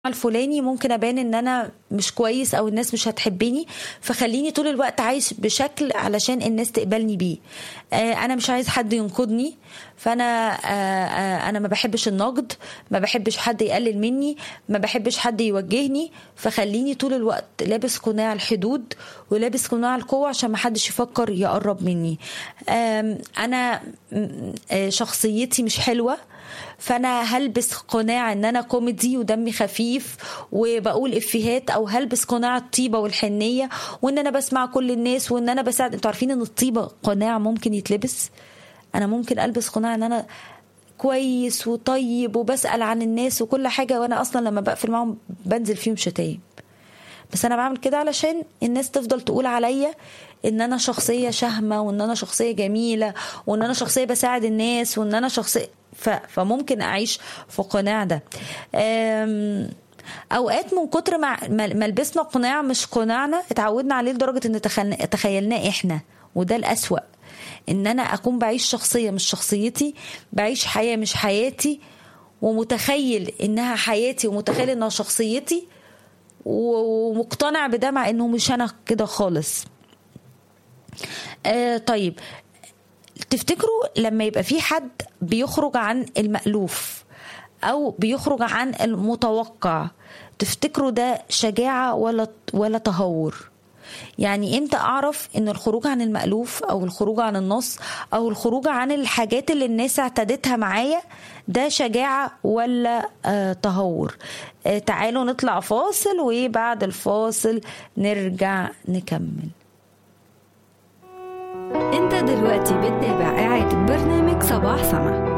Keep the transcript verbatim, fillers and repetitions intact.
الفلاني ممكن ابان ان انا مش كويس او الناس مش هتحبني، فخليني طول الوقت عايش بشكل علشان الناس تقبلني بيه. آه انا مش عايز حد ينقدني، فانا آه آه انا ما بحبش النقد، ما بحبش حد يقلل مني، ما بحبش حد يوجهني، فخليني طول الوقت لابس قناع الحدود ولابس قناع القوة عشان ما حدش يفكر يقرب مني. آه انا آه شخصيتي مش حلوة، فانا هلبس قناع ان انا كوميدي ودمي خفيف وبقول افيهات، او هلبس قناع الطيبه والحنيه وان انا بسمع كل الناس وان انا بساعد. انتوا عارفين ان الطيبه قناع ممكن يتلبس؟ انا ممكن البس قناع ان انا كويس وطيب وبسأل عن الناس وكل حاجه، وانا اصلا لما بقفل معهم بنزل فيهم شتايم، بس انا بعمل كده علشان الناس تفضل تقول عليا ان انا شخصيه شهمه وان انا شخصيه جميله وان انا شخصيه بساعد الناس وان انا شخصيه ف... فممكن اعيش في قناع ده. أم... اوقات من كتر ما ما لبسنا قناع مش قناعنا اتعودنا عليه لدرجه ان تخل... تخيلناه احنا، وده الأسوأ. ان انا اكون بعيش شخصيه مش شخصيتي، بعيش حياه مش حياتي، ومتخيل انها حياتي ومتخيل انها شخصيتي ومقتنع بده مع انه مش انا كده خالص. آه طيب، تفتكروا لما يبقى في حد بيخرج عن المألوف او بيخرج عن المتوقع، تفتكروا ده شجاعة ولا ولا تهور؟ يعني امتى اعرف ان الخروج عن المألوف او الخروج عن النص او الخروج عن الحاجات اللي الناس اعتادتها معايا ده شجاعة ولا آه تهور؟ آه تعالوا نطلع فاصل وبعد الفاصل نرجع نكمل. انت دلوقتي بتتابع إعادة برنامج صباح سما.